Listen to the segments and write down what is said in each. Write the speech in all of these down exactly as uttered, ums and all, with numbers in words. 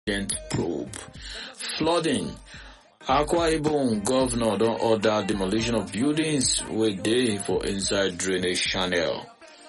probe. Flooding. Akwa Ibom governor don order demolition of buildings wey dey for inside drainage channel.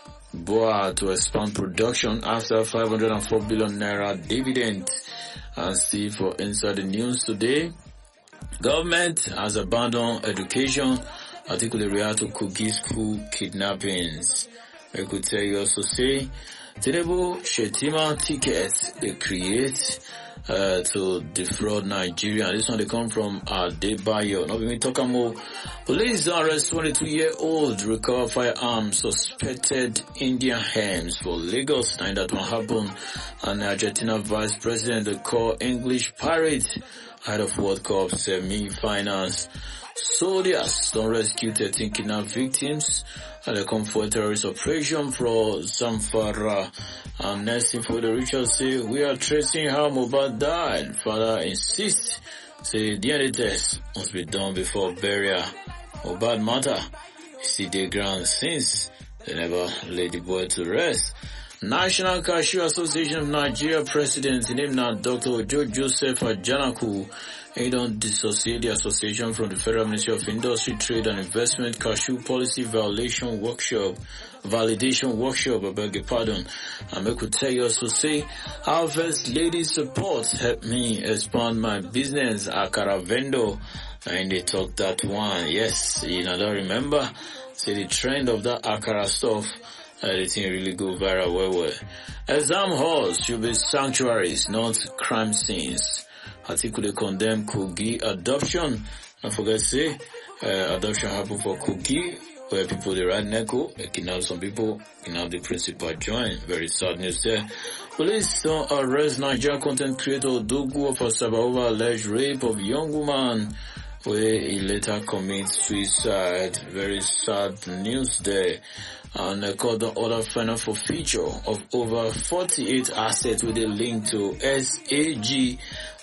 B O A to expand production after five hundred four billion naira dividend. And still for inside the news today, government has abandoned education, particularly react to Kogi school kidnappings. I could tell you also say, Tinubu Shetima tickets they create uh, to defraud Nigeria. This one they come from Adebayo. Now we talk more. Police arrest twenty-two-year-old recover firearms suspected Indian hams for Lagos. And that one happened. And Argentina Vice President they call English Pirates ahead of World Cup semi-finals. Soldiers don't rescue thirteen kidnapped victims and they come for a terrorist operation for Zamfara. And next info the Richards say we are tracing how Mohbad died. Father insists say D N A test must be done before burial. Mohbad matter see the ground since they never laid the boy to rest. National Cashew Association of Nigeria President named now Doctor Ojo Joseph Ajanaku. He don't dissociate the association from the Federal Ministry of Industry, Trade and Investment Cashew Policy Violation Workshop, Validation Workshop, I beg your pardon. And I could tell you also say, our first lady support helped me expand my business, Akara Vendor. And they talk that one. Yes, you know, I don't remember. Say the trend of that Akara stuff. Everything really go viral well well. Exam halls should be sanctuaries, not crime scenes. Article condemn Kogi adoption. Don't forget to say, uh, adoption happened for Kogi, where people they ride Neko, they kidnap some people, kidnap the principal join. Very sad news there. Police don't arrest Nigeria content creator Dogu of Asaba over alleged rape of young woman, where he later commits suicide. Very sad news there. And they called the order final for feature of over forty-eight assets with a link to S A G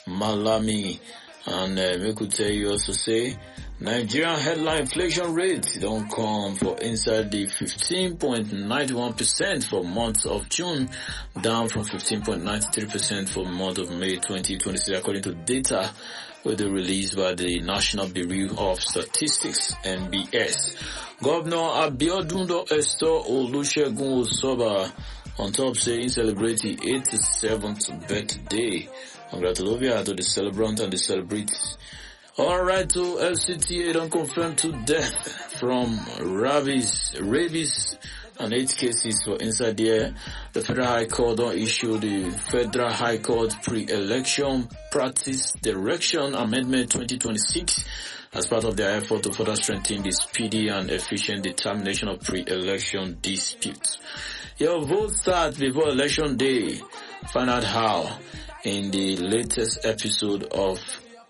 Malami. And uh, we could tell you also say, Nigerian headline inflation rate don't come for inside the fifteen point nine one percent for months of June, down from fifteen point nine three percent for the month of May twenty twenty-six, according to data with the released by the National Bureau of Statistics, N B S. Governor Abiodun Esther Olusegun Osoba on top saying celebrate the eighty-seventh birthday. Congratulations to the celebrant and the celebrities. Alright, to F C T A don't confirm to death from rabies, rabies and eight cases for inside there. The Federal High Court don't issue the Federal High Court Pre-Election Practice Direction Amendment twenty twenty-six as part of their effort to further strengthen the speedy and efficient determination of pre-election disputes. Your vote starts before election day. Find out how in the latest episode of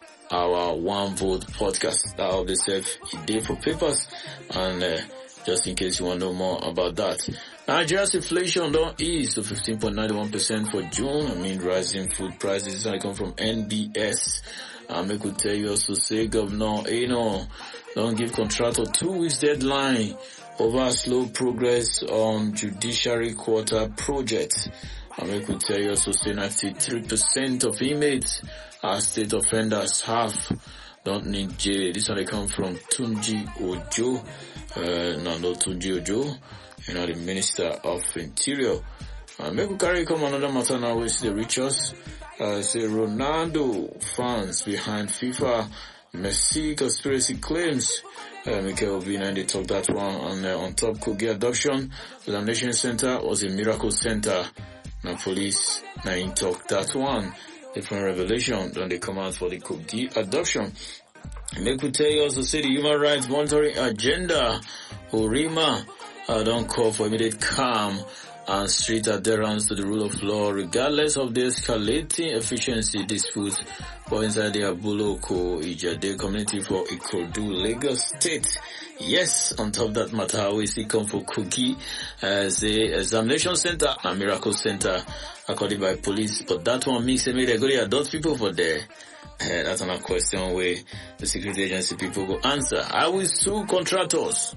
our One Vote podcast. That will be safe a day for papers and uh, just in case you want to know more about that. Nigeria's inflation don't ease to fifteen point nine one percent for June. I mean rising food prices. I come from N B S. Um, I could tell you also say Governor Eno don't give contractor two weeks deadline over slow progress on judiciary quarter project. Um, I could tell you also say ninety-three percent of inmates are state offenders. Half don't need jail. This one they come from Tunji Ojo. Uh, no, no Tunji Ojo. You know, the Minister of Interior. Uh, maybe we carry come another matter now with the richest. Uh, say Ronaldo fans behind FIFA Messi conspiracy claims. Uh, Mikel Obi and they talk that one on uh, on top Kogi adoption. Examination center was a miracle center. Now police now in talk that one. Different revelation when they come out for the Kogi adoption. Make we tell you also say the human rights monitoring agenda. Urima uh, don't call for immediate calm and strict adherence to the rule of law regardless of the escalating efficiency disputes for inside the Abuloko Ijade community for Ikorodu, Lagos State. Yes, on top of that matter, we see come for Kogi as the examination center and miracle center according by police. But that one makes it they go to adult people for there. Uh, that's another question where the security agency people go answer. I will sue contractors.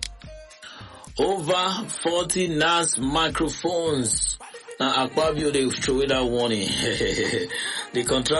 Over forty N A S microphones. Now, Akpabio, they show that warning. The contract